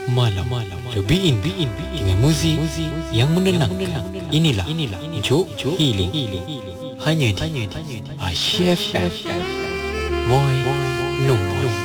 malam Cobain dengan muzik yang menenangkan. Inilah Juk Healing hanya di Asia FM. Boy No More.